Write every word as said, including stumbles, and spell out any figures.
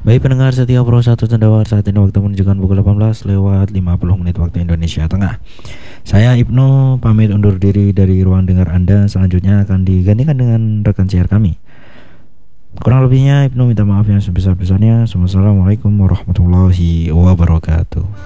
Baik pendengar setia Pro satu Cendawar, saat ini waktu menunjukkan pukul delapan belas lewat lima puluh menit waktu Indonesia Tengah. Saya Ibnu pamit undur diri dari ruang dengar Anda. Selanjutnya akan digantikan dengan rekan siar kami. Kurang lebihnya Ibnu minta maaf yang sebesar-besarnya. Wassalamualaikum warahmatullahi wabarakatuh.